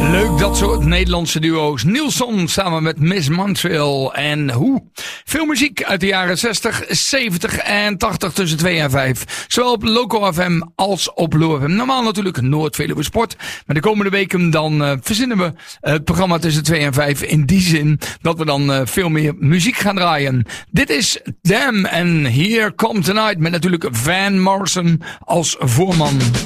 Leuk dat soort Nederlandse duo's. Nilsson samen met Miss Montreal en Hoe. Veel muziek uit de jaren 60, 70 en 80 tussen 2 en 5. Zowel op Loco FM als op Loo FM. Normaal natuurlijk Noord-Veluwe Sport. Maar de komende weken dan verzinnen we het programma tussen 2 en 5. In die zin dat we dan veel meer muziek gaan draaien. Dit is Damn en Here Come Tonight met natuurlijk Van Morrison als voorman.